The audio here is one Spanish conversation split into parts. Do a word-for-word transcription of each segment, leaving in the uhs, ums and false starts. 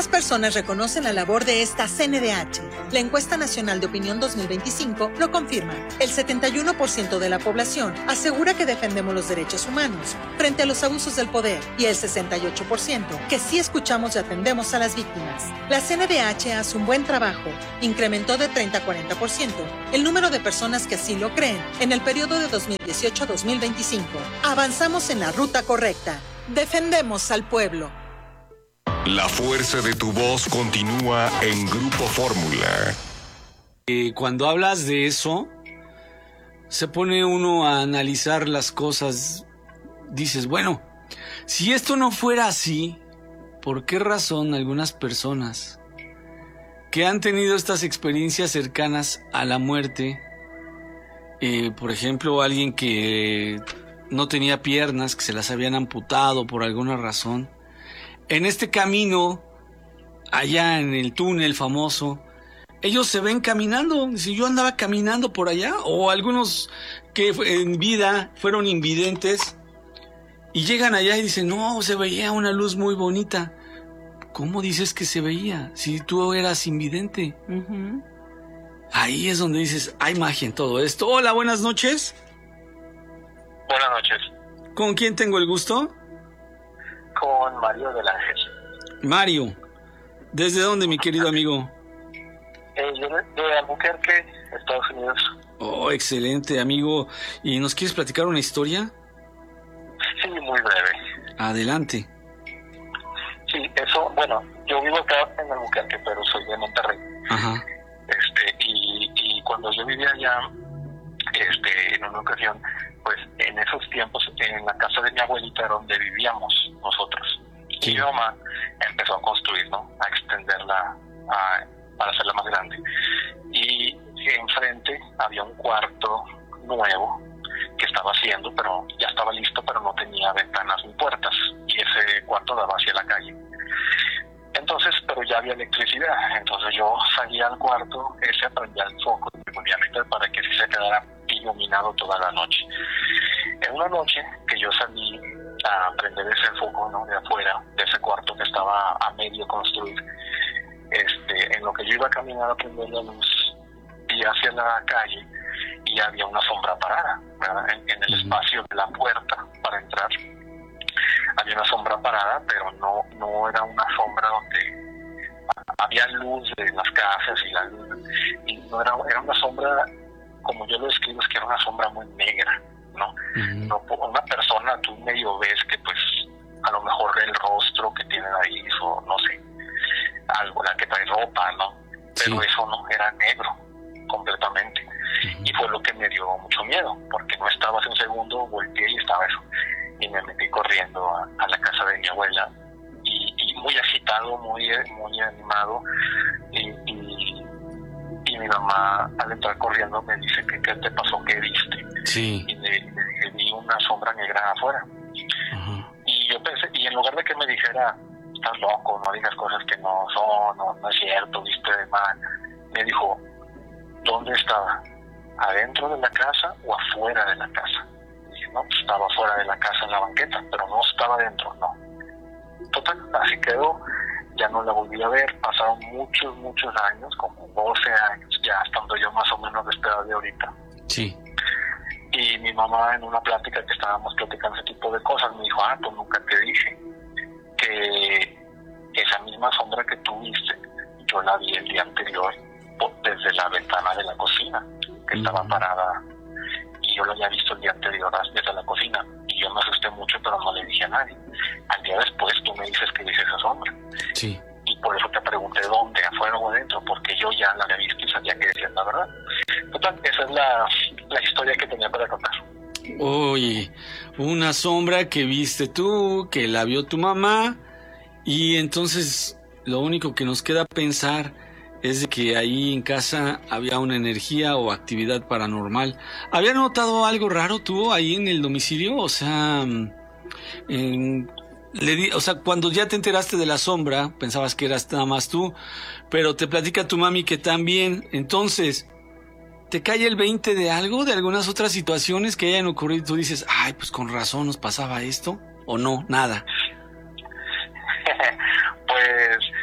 Más personas reconocen la labor de esta C N D H. La encuesta nacional de opinión dos mil veinticinco lo confirma. El setenta y uno por ciento de la población asegura que defendemos los derechos humanos frente a los abusos del poder y el sesenta y ocho por ciento que sí escuchamos y atendemos a las víctimas. La C N D H hace un buen trabajo. Incrementó de treinta a cuarenta por ciento el número de personas que así lo creen en el periodo de dos mil dieciocho a dos mil veinticinco. Avanzamos en la ruta correcta. Defendemos al pueblo. La fuerza de tu voz continúa en Grupo Fórmula. Eh, cuando hablas de eso, se pone uno a analizar las cosas. Dices, bueno, si esto no fuera así, ¿por qué razón algunas personas que han tenido estas experiencias cercanas a la muerte, eh, por ejemplo, alguien que no tenía piernas, que se las habían amputado por alguna razón, en este camino, allá en el túnel famoso, ellos se ven caminando? Si yo andaba caminando por allá, o algunos que en vida fueron invidentes y llegan allá y dicen, no, se veía una luz muy bonita. ¿Cómo dices que se veía si tú eras invidente? Uh-huh. Ahí es donde dices, hay magia en todo esto. Hola, buenas noches. Buenas noches. ¿Con quién tengo el gusto? Con Mario del Ángel. Mario, ¿desde dónde, mi querido amigo? Eh, yo de, de Albuquerque, Estados Unidos. Oh, excelente, amigo. ¿Y nos quieres platicar una historia? Sí, muy breve. Adelante. Sí, eso, bueno, yo vivo acá en Albuquerque, pero soy de Monterrey. Ajá. Este, y, y cuando yo vivía allá, este, en una ocasión, pues en esos tiempos, en la casa de mi abuelita era donde vivíamos nosotros. Sí. Y mi mamá empezó a construir, ¿no? A extenderla, a, para hacerla más grande. Y enfrente había un cuarto nuevo que estaba haciendo, pero ya estaba listo, pero no tenía ventanas ni puertas. Y ese cuarto daba hacia la calle. Entonces, pero ya había electricidad. Entonces yo salía al cuarto, ese prendía el foco, obviamente, para que sí se quedara iluminado toda la noche. En una noche que yo salí a prender ese foco, ¿no?, de afuera, de ese cuarto que estaba a medio construir, este, en lo que yo iba a caminar a prender la luz, vi hacia la calle y había una sombra parada, ¿verdad? En, en el espacio de la puerta para entrar. Había una sombra parada, pero no, no era una sombra donde había luz de las casas y la luz, y no era, era una sombra, como yo lo describo, es que era una sombra muy negra, ¿no? Uh-huh. No, una persona, tú medio ves que pues a lo mejor el rostro que tiene nariz o no sé, algo, la que trae ropa, ¿no? Pero sí, eso no, era negro completamente. Uh-huh. Y fue lo que me dio mucho miedo, porque no estaba hace un segundo, volteé y estaba eso. Y me metí corriendo a, a la casa de mi abuela, y, y muy agitado, muy, muy animado, y, y, y mi mamá al entrar corriendo me dice que qué te pasó, qué viste. Sí. Y le, le dije, vi una sombra negra afuera. Uh-huh. Y yo pensé, y en lugar de que me dijera, estás loco, no digas cosas que no son, no, no es cierto, viste de mal, me dijo, ¿dónde estaba? ¿Adentro de la casa o afuera de la casa? Dije, no, pues estaba fuera de la casa en la banqueta, pero no estaba dentro, no. Total, así quedó, ya no la volví a ver, pasaron muchos, muchos años, como doce años, ya estando yo más o menos de esta edad de ahorita. Sí. Y mi mamá, en una plática que estábamos platicando ese tipo de cosas, me dijo, ah, pues nunca te dije que esa misma sombra que tú viste, yo la vi el día anterior desde la ventana de la cocina, que estaba parada, y yo lo había visto el día anterior desde la cocina, y yo me asusté mucho, pero no le dije a nadie. Al día después tú me dices que viste esa sombra. Sí. Y por eso te pregunté dónde, afuera o adentro, porque yo ya la había visto y sabía que decías la verdad. Total, esa es la, la historia que tenía para contar. Oye, una sombra que viste tú, que la vio tu mamá, y entonces lo único que nos queda pensar es de que ahí en casa había una energía o actividad paranormal. ¿Había notado algo raro tú ahí en el domicilio? O sea, en, le di, o sea, cuando ya te enteraste de la sombra, pensabas que eras nada más tú, pero te platica tu mami que también. Entonces, ¿te cae el veinte de algo, de algunas otras situaciones que hayan ocurrido y tú dices, ay, pues con razón nos pasaba esto? ¿O no? Nada. Pues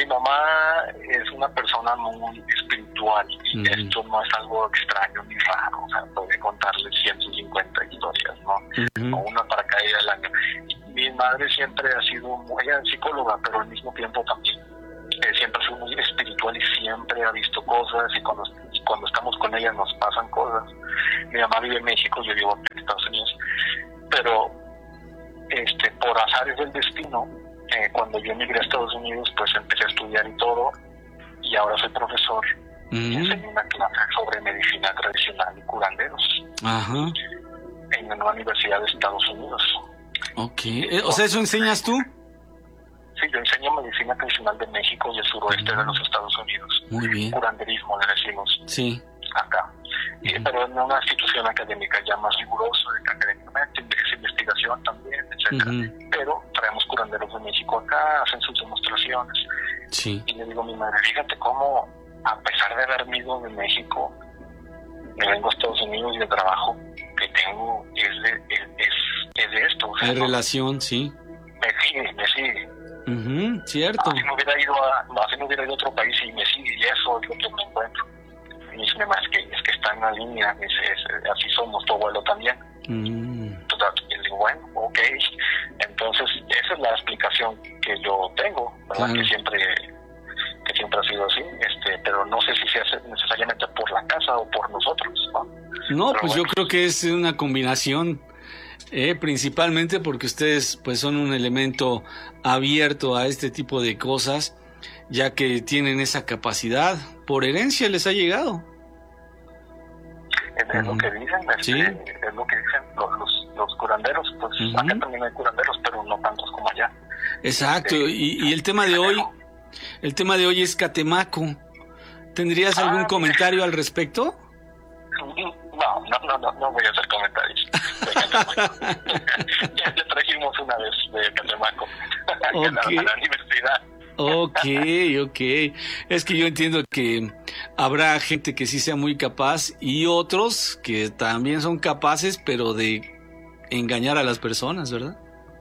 mi mamá es una persona muy espiritual y uh-huh. esto no es algo extraño ni raro, o sea, puede contarles ciento cincuenta historias, ¿no? Uh-huh. O una para cada día del año. Y mi madre siempre ha sido, muy, ella es psicóloga, pero al mismo tiempo también eh, siempre ha sido muy espiritual y siempre ha visto cosas y cuando, y cuando estamos con ella nos pasan cosas. Mi mamá vive en México, yo vivo en Estados Unidos, pero este por azares del destino, Eh, cuando yo emigré a Estados Unidos, pues empecé a estudiar y todo, y ahora soy profesor mm. y enseño una clase sobre medicina tradicional y curanderos Ajá. en una universidad de Estados Unidos. Ok, eh, o sea, ¿eso enseñas tú? Sí, yo enseño medicina tradicional de México y el suroeste uh-huh. de los Estados Unidos. Muy bien. Curanderismo, le decimos. Sí. Acá. Y, uh-huh. Pero en una institución académica ya más rigurosa, académicamente, es investigación también, etcétera. Uh-huh. Pero traemos curanderos de México acá, hacen sus demostraciones. Sí. Y le digo a mi madre, fíjate cómo, a pesar de haberme ido de México, me vengo a Estados Unidos y el trabajo que tengo es de, es, es, es de esto. O sea, hay ¿no? relación, sí. Me sigue, me sigue. Uh-huh, cierto. Así me hubiera ido a, así me hubiera ido a otro país y me sigue, y eso es lo que me encuentro. Y dice, es que, es que está en la línea, dice, es, así somos, tu abuelo también. Uh-huh. Y le digo, bueno, ok. Entonces, esa es la explicación que yo tengo, ¿verdad? Claro. Que siempre que siempre ha sido así, este, pero no sé si se hace necesariamente por la casa o por nosotros, ¿no? No, pero pues bueno. Yo creo que es una combinación. Eh, principalmente porque ustedes pues son un elemento abierto a este tipo de cosas, ya que tienen esa capacidad, por herencia les ha llegado. Es, es uh-huh. lo que dicen, este, ¿sí? Es lo que dicen los, los, los curanderos, pues uh-huh. acá también hay curanderos, pero no tantos como allá. Exacto, este, y, y el tema de hoy, el tema de hoy es Catemaco. ¿Tendrías algún ah, comentario al respecto? No, no, no, no, no voy a hacer comentarios. ya, ya trajimos una vez de Catemaco okay. a, la, a la universidad. Ok, ok. Es que yo entiendo que habrá gente que sí sea muy capaz y otros que también son capaces, pero de engañar a las personas, ¿verdad?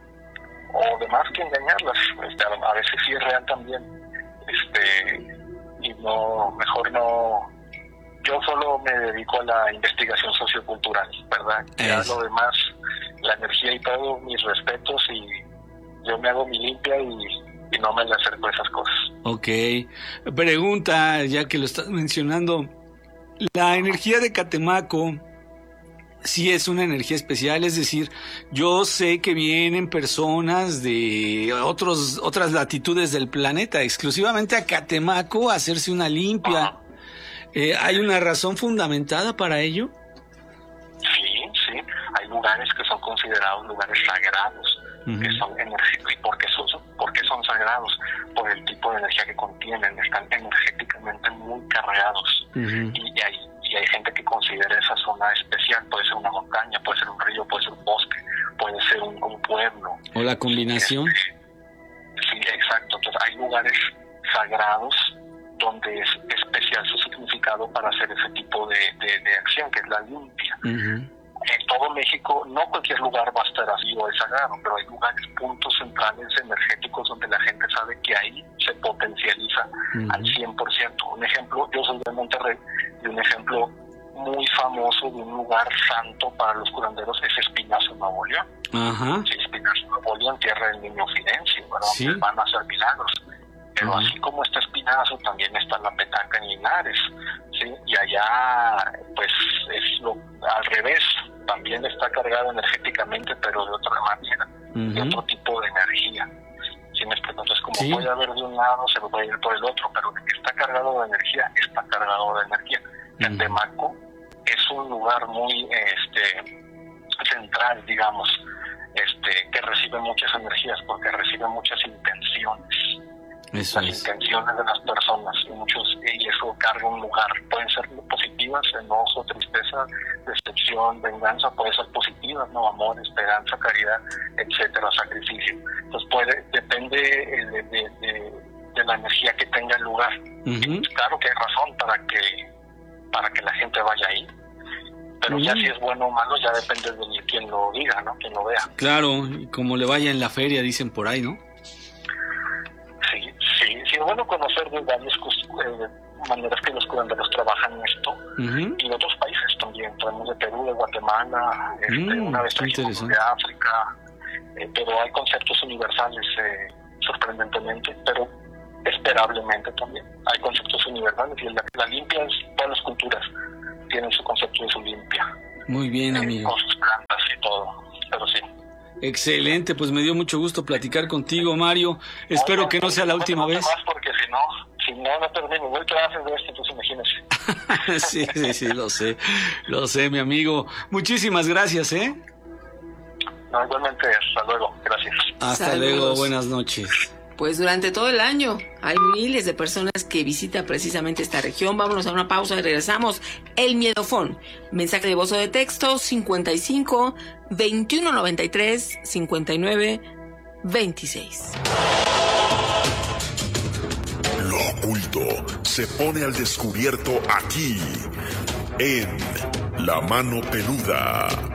O de más que engañarlas. Este, a veces sí es real también. Este, y no, mejor no. Yo solo me dedico a la investigación sociocultural, ¿verdad? Ya lo demás, la energía y todo, mis respetos, y yo me hago mi limpia y, y no me le acerco a esas cosas. Ok. Pregunta, ya que lo estás mencionando, la energía de Catemaco sí es una energía especial, es decir, yo sé que vienen personas de otros otras latitudes del planeta exclusivamente a Catemaco a hacerse una limpia. Ajá. Eh, ¿Hay una razón fundamentada para ello? Sí, sí. Hay lugares que son considerados lugares sagrados, uh-huh. que son energéticos. ¿Y por qué son, por qué son sagrados? Por el tipo de energía que contienen. Están energéticamente muy cargados. Uh-huh. Y, y, hay, y hay gente que considera esa zona especial. Puede ser una montaña, puede ser un río, puede ser un bosque, puede ser un, un pueblo. ¿O la combinación? Este, sí, exacto. Entonces hay lugares sagrados donde es especial su significado para hacer ese tipo de, de, de acción, que es la limpia. Uh-huh. En todo México, no cualquier lugar va a estar así o es sagrado, pero hay lugares, puntos centrales energéticos donde la gente sabe que ahí se potencializa uh-huh. al cien por ciento. Un ejemplo, yo soy de Monterrey, y un ejemplo muy famoso de un lugar santo para los curanderos es Espinazo, Nuevo León. Uh-huh. Sí, Espinazo, Nuevo León, tierra del Niño Fidencio, ¿verdad? ¿Sí? Donde van a hacer milagros. Pero uh-huh. así como está Espinazo, también está la Petaca en Linares, ¿sí? Y allá, pues, es lo al revés, también está cargado energéticamente, pero de otra manera, uh-huh. de otro tipo de energía. ¿Sí me explico? Entonces, como ¿sí? puede haber de un lado, se puede ir por el otro, pero de que está cargado de energía, está cargado de energía. Uh-huh. Catemaco es un lugar muy este central, digamos, este que recibe muchas energías, porque recibe muchas intenciones. Eso las es. intenciones de las personas y muchos y eso carga un lugar. Pueden ser positivas, enojo, tristeza, decepción, venganza, puede ser positivas, no, amor, esperanza, caridad, etcétera, sacrificio. Entonces puede, depende de, de, de, de la energía que tenga el lugar. Uh-huh. Claro que hay razón para que para que la gente vaya ahí, pero uh-huh. ya si es bueno o malo ya depende de quien lo diga, ¿no? Quien lo vea. Claro, y como le vaya en la feria, dicen por ahí, ¿no? Sí, sí, sí, bueno, bueno conocer de varias eh, maneras que los curanderos trabajan esto, uh-huh. y de otros países también. Traemos de Perú, de Guatemala, este, mm, una vez trajimos de África, eh, pero hay conceptos universales, eh, sorprendentemente, pero esperablemente también. Hay conceptos universales y la, la limpia es, todas las culturas tienen su concepto de su limpia. Muy bien, amigo. Con sus plantas y todo, pero sí. Excelente, pues me dio mucho gusto platicar contigo, Mario. Espero no, que no sea la no última vez. Más porque si no, si no, no termino. Voy a hacer de esto, entonces imagínese. sí, sí, sí, lo sé. Lo sé, mi amigo. Muchísimas gracias, ¿eh? No, igualmente, hasta luego. Gracias. Hasta Saludos. Luego, buenas noches. Pues durante todo el año hay miles de personas que visitan precisamente esta región. Vámonos a una pausa y regresamos. El Miedofón. Mensaje de voz o de texto cincuenta y cinco, veintiuno noventa y tres, cincuenta y nueve, veintiséis. Lo oculto se pone al descubierto aquí en La Mano Peluda.